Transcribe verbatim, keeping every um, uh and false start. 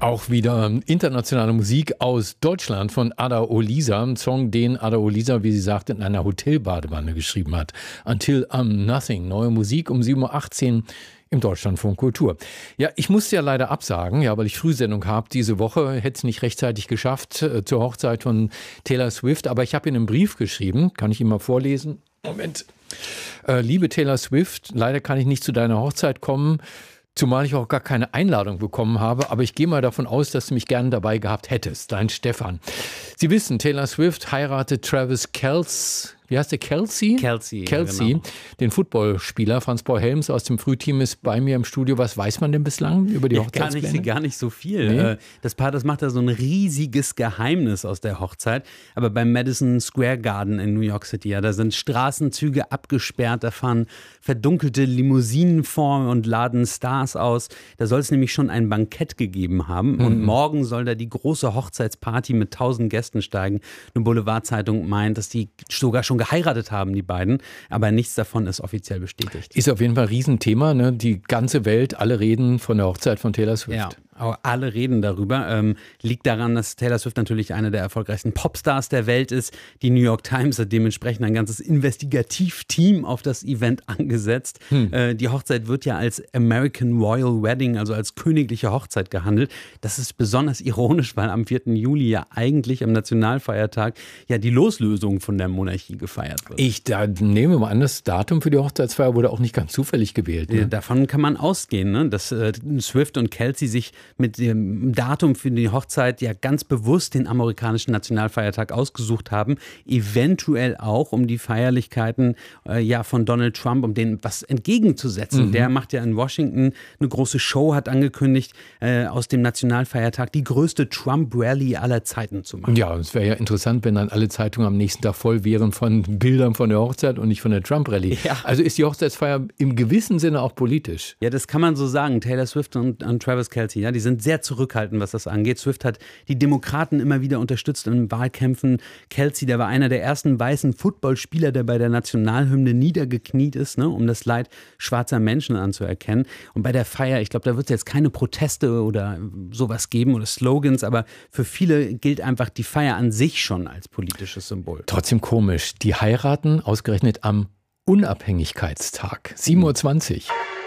Auch wieder internationale Musik aus Deutschland von Ada Olisa, ein Song, den Ada Olisa, wie sie sagt, in einer Hotelbadewanne geschrieben hat. Until I'm Nothing, neue Musik um sieben Uhr achtzehn im Deutschlandfunk Kultur. Ja, ich musste ja leider absagen, ja, weil ich Frühsendung habe diese Woche, hätte es nicht rechtzeitig geschafft äh, zur Hochzeit von Taylor Swift, aber ich habe Ihnen einen Brief geschrieben, kann ich Ihnen mal vorlesen? Moment. Äh, liebe Taylor Swift, leider kann ich nicht zu deiner Hochzeit kommen, zumal ich auch gar keine Einladung bekommen habe, aber ich gehe mal davon aus, dass du mich gerne dabei gehabt hättest. Dein Stefan. Sie wissen, Taylor Swift heiratet Travis Kelce. Wie heißt der? Kelce? Kelce. Kelce, Ja, genau. Den Footballspieler. Franz-Paul Helms aus dem Frühteam ist bei mir im Studio. Was weiß man denn bislang über die Ja, Hochzeitspläne? gar nicht, gar nicht so viel. Nee. Das Paar, das macht da so ein riesiges Geheimnis aus der Hochzeit. Aber beim Madison Square Garden in New York City, ja, da sind Straßenzüge abgesperrt, da fahren verdunkelte Limousinen vor und laden Stars aus. Da soll es nämlich schon ein Bankett gegeben haben. Und Mhm. morgen soll da die große Hochzeitsparty mit tausend Gästen steigen. Eine Boulevardzeitung meint, dass die sogar schon geheiratet haben, die beiden. Aber nichts davon ist offiziell bestätigt. Ist auf jeden Fall ein Riesenthema, ne? Die ganze Welt, alle reden von der Hochzeit von Taylor Swift. Ja, aber alle reden darüber. Ähm, liegt daran, dass Taylor Swift natürlich eine der erfolgreichsten Popstars der Welt ist. Die New York Times hat dementsprechend ein ganzes Investigativteam auf das Event angesetzt. Hm. Äh, die Hochzeit wird ja als American Royal Wedding, also als königliche Hochzeit gehandelt. Das ist besonders ironisch, weil am vierten Juli ja eigentlich am Nationalfeiertag ja die Loslösung von der Monarchie gefeiert wird. Ich da nehme mal an, das Datum für die Hochzeitsfeier wurde auch nicht ganz zufällig gewählt. Ne? Davon kann man ausgehen, ne? Dass äh, Swift und Kelce sich mit dem Datum für die Hochzeit ja ganz bewusst den amerikanischen Nationalfeiertag ausgesucht haben. Eventuell auch, um die Feierlichkeiten äh, ja von Donald Trump, um denen was entgegenzusetzen. Mhm. Der macht ja in Washington eine große Show, hat angekündigt, äh, aus dem Nationalfeiertag die größte Trump-Rally aller Zeiten zu machen. Ja, es wäre ja interessant, wenn dann alle Zeitungen am nächsten Tag voll wären von Bildern von der Hochzeit und nicht von der Trump-Rally. Ja. Also ist die Hochzeitsfeier im gewissen Sinne auch politisch. Ja, das kann man so sagen. Taylor Swift und, und Travis Kelce, ja, die sind sehr zurückhaltend, was das angeht. Swift hat die Demokraten immer wieder unterstützt in Wahlkämpfen. Kelce, der war einer der ersten weißen Footballspieler, der bei der Nationalhymne niedergekniet ist, ne, um das Leid schwarzer Menschen anzuerkennen. Und bei der Feier, ich glaube, da wird es jetzt keine Proteste oder sowas geben oder Slogans, aber für viele gilt einfach die Feier an sich schon als politisches Symbol. Trotzdem komisch. Die heiraten ausgerechnet am Unabhängigkeitstag. sieben Uhr zwanzig.